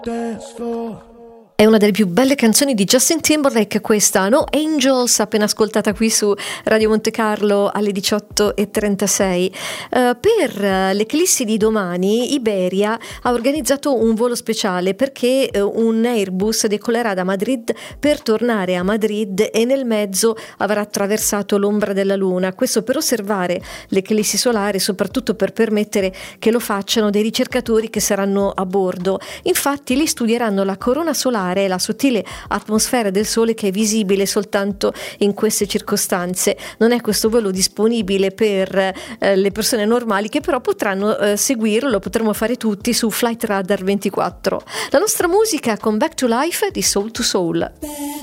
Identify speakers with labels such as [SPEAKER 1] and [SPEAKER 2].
[SPEAKER 1] È una delle più belle canzoni di Justin Timberlake questa, No Angels, appena ascoltata qui su Radio Monte Carlo alle 18:36. Per l'eclissi di domani Iberia ha organizzato un volo speciale perché un Airbus decollerà da Madrid per tornare a Madrid e nel mezzo avrà attraversato l'ombra della luna. Questo per osservare l'eclissi solare e soprattutto per permettere che lo facciano dei ricercatori che saranno a bordo. Infatti li studieranno la corona solare e la sottile atmosfera del Sole che è visibile soltanto in queste circostanze. Non è questo volo disponibile per le persone normali, che però potranno seguirlo, lo potremo fare tutti su Flight Radar 24. La nostra musica con Back to Life di Soul to Soul.